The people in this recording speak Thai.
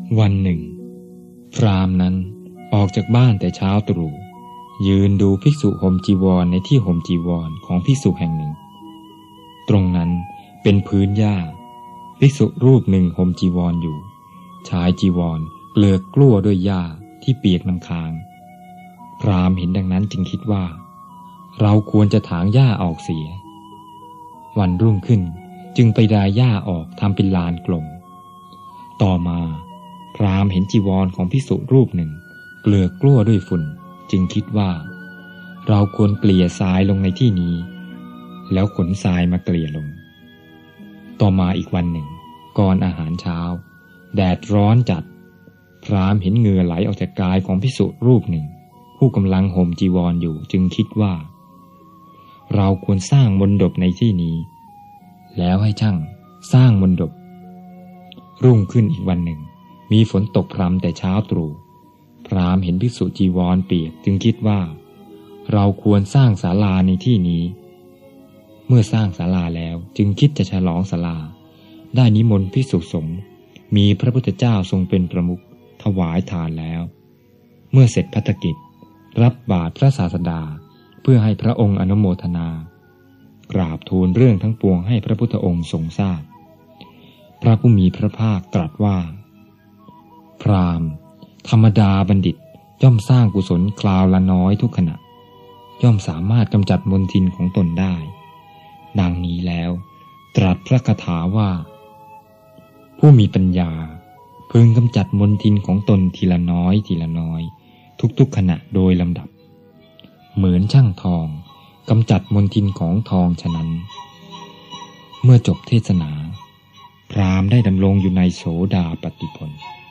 วันหนึ่งพราหมณ์นั้นออกจากบ้านแต่เช้าตรู่ยืนดูภิกษุห่มจีวรในที่ห่มจีวรของภิกษุแห่งหนึ่งตรงนั้นเป็นพื้นหญ้าภิกษุรูปหนึ่งห่มจีวรอยู่ชายจีวรเกลือกกลั้วด้วยหญ้าที่เปียกน้ำค้างพราหมณ์เห็นดังนั้นจึงคิดว่าเราควรจะถางหญ้าออกเสียวันรุ่งขึ้นจึงไปดายหญ้าออกทำเป็นลานกลมต่อมาพราหมณ์เห็นจีวรของภิกษุรูปหนึ่งเกลือกกลั้วด้วยฝุ่นจึงคิดว่าเราควรเกลี่ยทรายลงในที่นี้แล้วขนทรายมาเกลี่ยลงต่อมาอีกวันหนึ่งก่อนอาหารเช้าแดดร้อนจัดพราหมณ์เห็นเหงื่อไหลออกจากกายของภิกษุรูปหนึ่งผู้กำลังห่มจีวรอยู่จึงคิดว่าเราควรสร้างมณฑปในที่นี้แล้วให้ช่างสร้างมณฑปรุ่งขึ้นอีกวันหนึ่งมีฝนตกพรำแต่เช้าตรู่พราหมณ์เห็นภิกษุจีวรเปียกจึงคิดว่าเราควรสร้างศาลาในที่นี้เมื่อสร้างศาลาแล้วจึงคิดจะฉลองศาลาได้นิมนต์ภิกษุสงฆ์มีพระพุทธเจ้าทรงเป็นประมุขถวายทานแล้วเมื่อเสร็จภัตกิจรับบาตรพระศาสดาเพื่อให้พระองค์อนุโมทนากราบทูลเรื่องทั้งปวงให้พระพุทธองค์ทรงทราบพระผู้มีพระภาคตรัสว่าพราหมณ์ธรรมดาบัณฑิตย่อมสร้างกุศลคราวละน้อยทุกขณะย่อมสามารถกำจัดมลทินของตนได้ดังนี้แล้วตรัสพระคาถาว่าผู้มีปัญญาพึงกำจัดมลทินของตนทีละน้อยทีละน้อยทุกๆขณะโดยลำดับเหมือนช่างทองกำจัดมลทินของทองฉะนั้นเมื่อจบเทศนาพราหมณ์ได้ดำรงอยู่ในโสดาปัตติผล